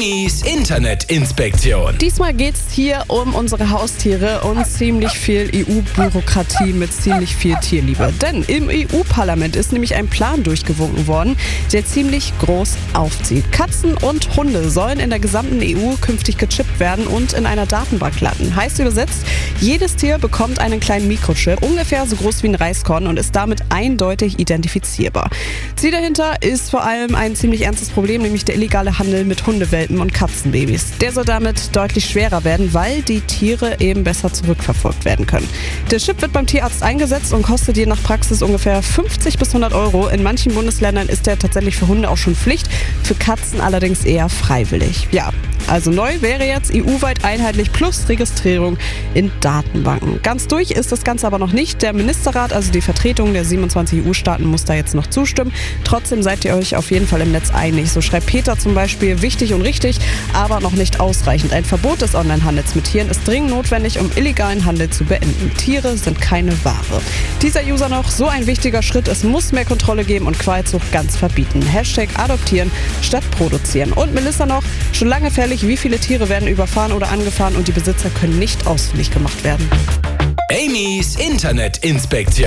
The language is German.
Amy's Internetinspektion. Diesmal geht es hier um unsere Haustiere und ziemlich viel EU-Bürokratie mit ziemlich viel Tierliebe. Denn im EU-Parlament ist nämlich ein Plan durchgewunken worden, der ziemlich groß aufzieht. Katzen und Hunde sollen in der gesamten EU künftig gechippt werden und in einer Datenbank landen. Heißt übersetzt, jedes Tier bekommt einen kleinen Mikrochip, ungefähr so groß wie ein Reiskorn und ist damit eindeutig identifizierbar. Ziel dahinter ist vor allem ein ziemlich ernstes Problem, nämlich der illegale Handel mit Hundewelpen und Katzenbabys. Der soll damit deutlich schwerer werden, weil die Tiere eben besser zurückverfolgt werden können. Der Chip wird beim Tierarzt eingesetzt und kostet je nach Praxis ungefähr 50 bis 100 Euro. In manchen Bundesländern ist der tatsächlich für Hunde auch schon Pflicht, für Katzen allerdings eher freiwillig. Ja, also neu wäre jetzt EU-weit einheitlich plus Registrierung in Datenbanken. Ganz durch ist das Ganze aber noch nicht. Der Ministerrat, also die Vertretung der 27 EU-Staaten, muss da jetzt noch zustimmen. Trotzdem seid ihr euch auf jeden Fall im Netz einig. So schreibt Peter zum Beispiel: wichtig und richtig, aber noch nicht ausreichend. Ein Verbot des Onlinehandels mit Tieren ist dringend notwendig, um illegalen Handel zu beenden. Tiere sind keine Ware. Dieser User noch: so ein wichtiger Schritt, es muss mehr Kontrolle geben und Qualzucht ganz verbieten. Hashtag adoptieren statt produzieren. Und Melissa noch: schon lange fällig, wie viele Tiere werden überfahren oder angefahren und die Besitzer können nicht ausfindig gemacht werden. Amy's Internetinspektion.